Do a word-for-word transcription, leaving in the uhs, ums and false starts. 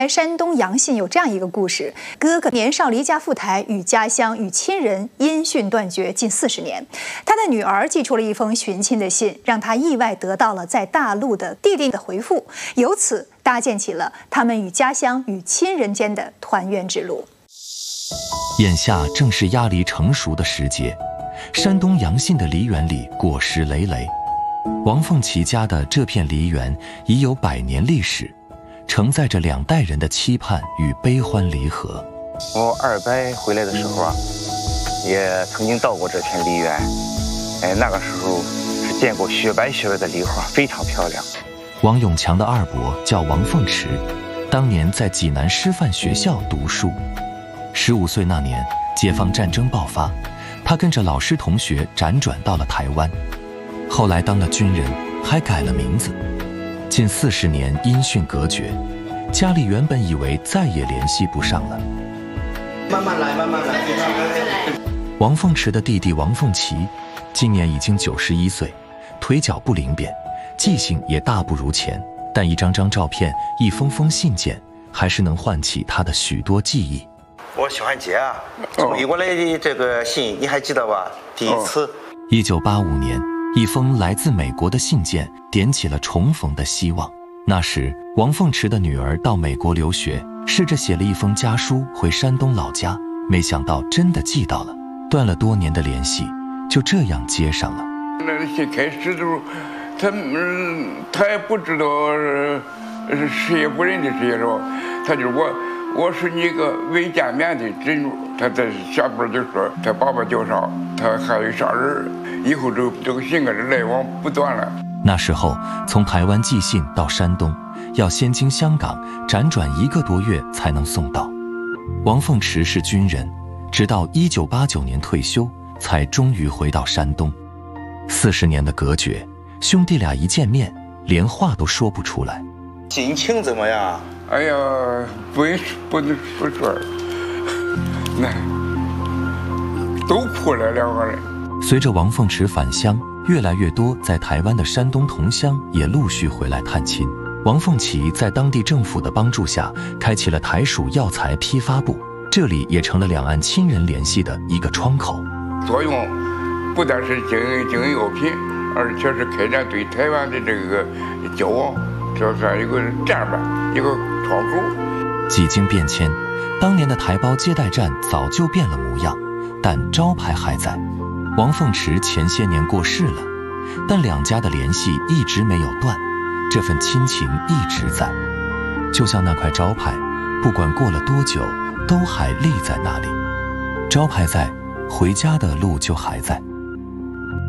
在山东阳信有这样一个故事：哥哥年少离家赴台，与家乡与亲人音讯断绝近四十年。他的女儿寄出了一封寻亲的信，让他意外得到了在大陆的弟弟的回复，由此搭建起了他们与家乡与亲人间的团圆之路。 眼下正是鸭梨成熟的时节，山东阳信的梨园里果实累累。王凤岐家的这片梨园已有百年历史，承载着两代人的期盼与悲欢离合。 我二伯回来的时候啊，也曾经到过这片梨园，哎，那个时候是见过雪白雪白的梨花，非常漂亮。 王永强的二伯叫王凤池，当年在济南师范学校读书。十五岁那年，解放战争爆发，他跟着老师同学辗转到了台湾，后来当了军人，还改了名字。近四十年音讯隔绝，家里原本以为再也联系不上了。 慢慢来，慢慢来。 王凤池的弟弟王凤岐，今年已经九十一岁，腿脚不灵便，记性也大不如前，但一张张照片，一封封信件，还是能唤起他的许多记忆。 我小汉杰啊，寄过来的这个信你还记得吧？第一次。 一九八五年，一封来自美国的信件点起了重逢的希望。那时，王凤池的女儿到美国留学，试着写了一封家书回山东老家，没想到真的寄到了，断了多年的联系就这样接上了。 那信开始的时候，他嗯，他也不知道谁也不认得谁，是吧？他就我。我是你个未见面的侄女，他在下边就说他爸爸叫啥，他还有啥人，以后就这个信跟来往不断了。 那时候从台湾寄信到山东，要先经香港辗转一个多月才能送到。王凤池是军人，直到一九八九年退休，才终于回到山东。四十年的隔绝，兄弟俩一见面，连话都说不出来。 心情怎么样？ 哎呀，不不能不说，那都哭了两个人。 随着王凤池返乡，越来越多在台湾的山东同乡也陆续回来探亲。王凤岐在当地政府的帮助下，开启了台属药材批发部，这里也成了两岸亲人联系的一个窗口。 作用不但是经营经营药品，而且是开展对台湾的这个交往，这算一个站板，一个窗口。 几经变迁，当年的台胞接待站早就变了模样，但招牌还在。王凤池前些年过世了，但两家的联系一直没有断，这份亲情一直在。就像那块招牌，不管过了多久，都还立在那里。招牌在，回家的路就还在。